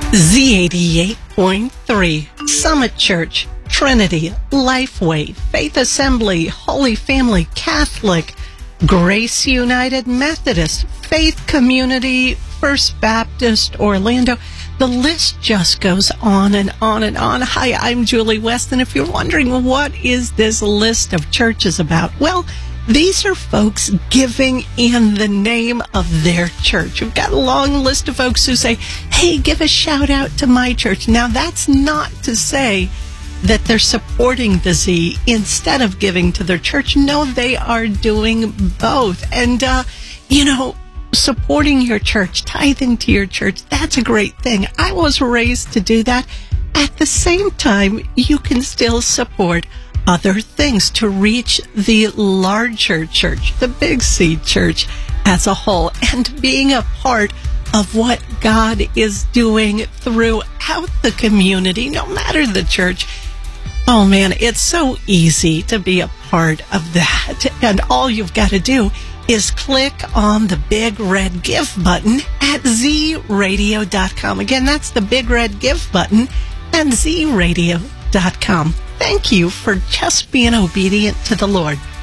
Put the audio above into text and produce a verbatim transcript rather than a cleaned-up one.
Z eighty-eight point three, Summit Church, Trinity, Lifeway, Faith Assembly, Holy Family, Catholic, Grace United Methodist, Faith Community, First Baptist, Orlando. The list just goes on and on and on. Hi, I'm Julie West, and if you're wondering what is this list of churches about, well, these are folks giving in the name of their church. We've got a long list of folks who say, hey, give a shout out to my church. Now, that's not to say that they're supporting the Z instead of giving to their church. No, they are doing both. And, uh, you know, supporting your church, tithing to your church, that's a great thing. I was raised to do that. At the same time, you can still support other things to reach the larger church, the Big C church as a whole, and being a part of what God is doing throughout the community, no matter the church. Oh man, it's so easy to be a part of that. And all you've got to do is click on the big red give button at z radio dot com. Again, that's the big red give button at z radio dot com. Thank you for just being obedient to the Lord.